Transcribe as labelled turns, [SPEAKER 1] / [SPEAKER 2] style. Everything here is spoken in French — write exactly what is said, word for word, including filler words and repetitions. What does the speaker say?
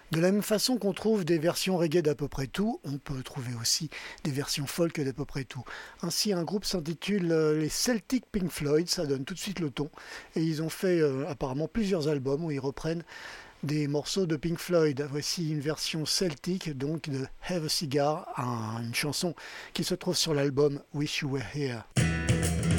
[SPEAKER 1] De la même façon qu'on trouve des versions reggae d'à peu près tout, on peut trouver aussi des versions folk d'à peu près tout. Ainsi, un groupe s'intitule euh, les Celtic Pink Floyd, ça donne tout de suite le ton. Et ils ont fait euh, apparemment plusieurs albums où ils reprennent des morceaux de Pink Floyd. Voici une version celtique donc de Have a Cigar, un- une chanson qui se trouve sur l'album Wish You Were Here.